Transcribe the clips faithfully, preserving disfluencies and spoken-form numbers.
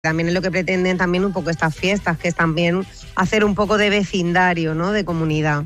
también es lo que pretenden también un poco estas fiestas, que es también hacer un poco de vecindario, ¿no? De comunidad.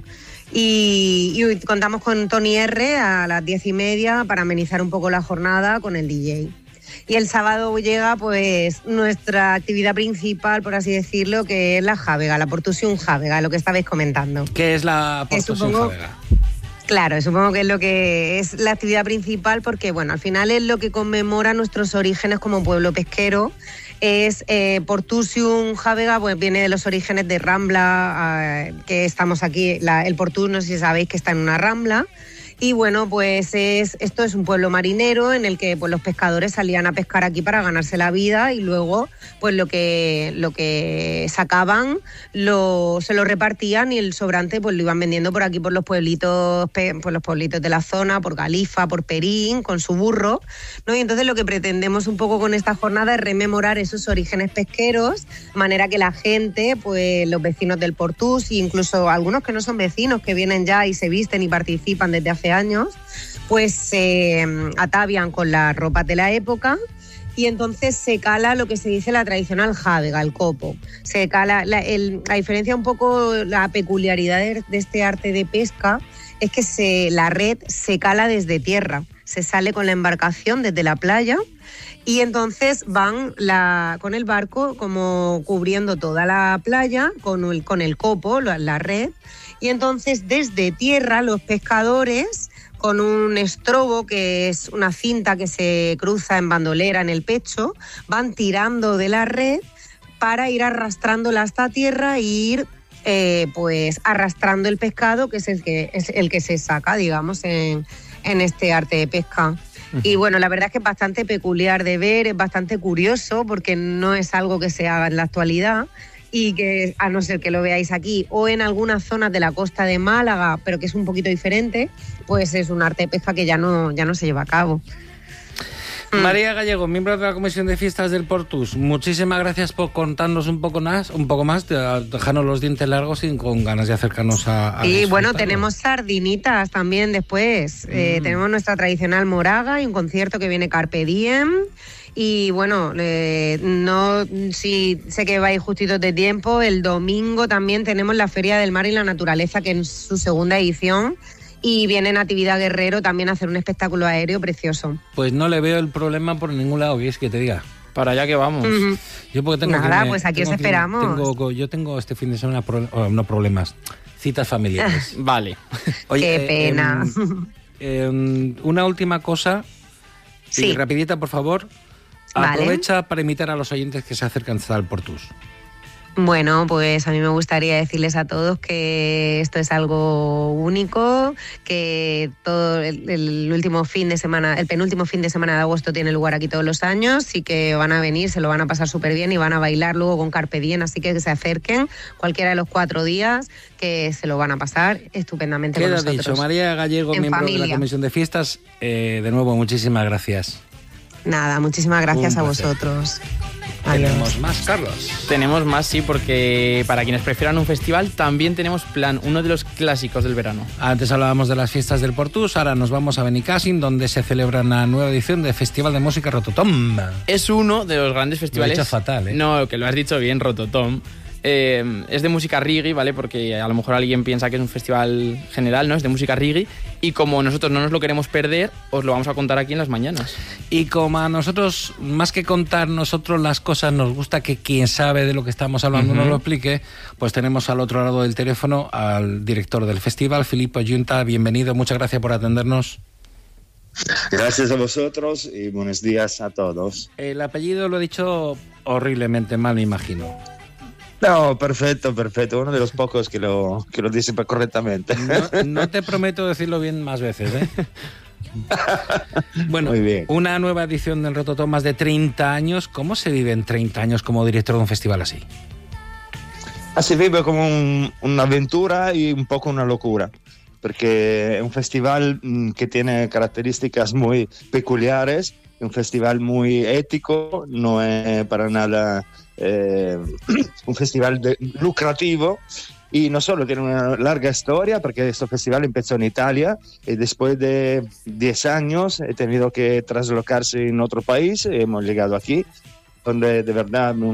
Y, y contamos con Tony R a las diez y media para amenizar un poco la jornada con el D J. Y el sábado llega pues nuestra actividad principal, por así decirlo, que es la jávega, la Portusium jávega, lo que estabais comentando. ¿Qué es la Portusium jávega? Claro, supongo que es lo que es la actividad principal porque, bueno, al final es lo que conmemora nuestros orígenes como pueblo pesquero. Es eh, Portusium jávega, pues viene de los orígenes de Rambla, eh, que estamos aquí, la, el Portus, no sé si sabéis que está en una rambla. Y bueno, pues es, esto es un pueblo marinero en el que pues, los pescadores salían a pescar aquí para ganarse la vida y luego pues lo que, lo que sacaban lo, se lo repartían y el sobrante pues lo iban vendiendo por aquí por los pueblitos, por los pueblitos de la zona, por Galifa, por Perín, con su burro, ¿no? Y entonces lo que pretendemos un poco con esta jornada es rememorar esos orígenes pesqueros, de manera que la gente, pues los vecinos del Portús e incluso algunos que no son vecinos, que vienen ya y se visten y participan desde hace años, pues se eh, atavian con las ropas de la época y entonces se cala lo que se dice la tradicional jávega, el copo. Se cala, la, el, la diferencia un poco, la peculiaridad de, de este arte de pesca es que se, la red se cala desde tierra, se sale con la embarcación desde la playa y entonces van la, con el barco como cubriendo toda la playa con el, con el copo, la, la red. Y entonces desde tierra los pescadores con un estrobo, que es una cinta que se cruza en bandolera en el pecho, van tirando de la red para ir arrastrándola hasta tierra e ir eh, pues arrastrando el pescado, que es el que, es el que se saca, digamos, en, en este arte de pesca. Uh-huh. Y bueno, la verdad es que es bastante peculiar de ver, es bastante curioso porque no es algo que se haga en la actualidad. Y que, a no ser que lo veáis aquí o en algunas zonas de la costa de Málaga, pero que es un poquito diferente, pues es un arte de pesca que ya no, ya no se lleva a cabo. María Gallego, miembro de la Comisión de Fiestas del Portus, muchísimas gracias por contarnos un poco más, un poco más, dejarnos los dientes largos y con ganas de acercarnos a... a y bueno, tenemos sardinitas también después, mm. eh, tenemos nuestra tradicional moraga y un concierto que viene Carpe Diem. Y bueno, eh, no, sí, sé que vais justitos de tiempo. El domingo también tenemos la Feria del Mar y la Naturaleza, que es su segunda edición. Y viene Natividad Guerrero también a hacer un espectáculo aéreo precioso. Pues no le veo el problema por ningún lado, ¿qué es que te diga? Para allá que vamos. Uh-huh. Yo porque tengo Nada, que, pues aquí tengo os esperamos. Que, tengo, yo tengo este fin de semana, pro, oh, no problemas, citas familiares. Vale. Oye, qué pena. Eh, eh, una última cosa, sí. Y rapidita, por favor. Vale. Aprovecha para invitar a los oyentes que se acercan al Portus. Bueno, pues a mí me gustaría decirles a todos que esto es algo único, que todo el, el último fin de semana, el penúltimo fin de semana de agosto tiene lugar aquí todos los años y que van a venir, se lo van a pasar súper bien y van a bailar luego con Carpe Diem, así que que se acerquen cualquiera de los cuatro días, que se lo van a pasar estupendamente con nosotros. Queda dicho, María Gallego, en miembro familia. de la Comisión de Fiestas, eh, de nuevo, muchísimas gracias. Nada, muchísimas gracias a vosotros. Adiós. Tenemos más, Carlos. Tenemos más, sí, porque para quienes prefieran un festival también tenemos plan, uno de los clásicos del verano. Antes hablábamos de las fiestas del Portus, ahora nos vamos a Benicàssim, donde se celebra una nueva edición del Festival de Música Rototom. Es uno de los grandes festivales... Lo he dicho fatal, ¿eh? No, que lo has dicho bien, Rototom. Eh, es de música reggae, ¿vale? Porque a lo mejor alguien piensa que es un festival general, ¿no? Es de música reggae. Y como nosotros no nos lo queremos perder, os lo vamos a contar aquí en las mañanas. Y como a nosotros, más que contar nosotros las cosas, nos gusta que quien sabe de lo que estamos hablando uh-huh. nos lo explique, pues tenemos al otro lado del teléfono al director del festival, Filippo Giunta. Bienvenido, muchas gracias por atendernos. Gracias a vosotros y buenos días a todos. El apellido lo he dicho horriblemente mal, me imagino. No, perfecto, perfecto. Uno de los pocos que lo, que lo dice correctamente. No, no te prometo decirlo bien más veces, ¿eh? Bueno, muy bien. Una nueva edición del Rototom, más de treinta años. ¿Cómo se vive en treinta años como director de un festival así? Se vive como un, una aventura y un poco una locura, porque es un festival que tiene características muy peculiares, un festival muy ético, no es para nada eh, un festival de, lucrativo. Y no solo tiene una larga historia, porque este festival empezó en Italia y después de diez años he tenido que traslocarse en otro país, hemos llegado aquí donde de verdad